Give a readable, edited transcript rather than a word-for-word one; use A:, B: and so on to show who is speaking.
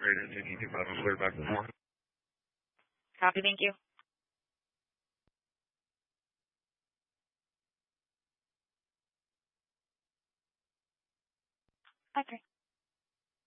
A: operator. You need to clear back to 4.
B: Copy, thank you. Okay.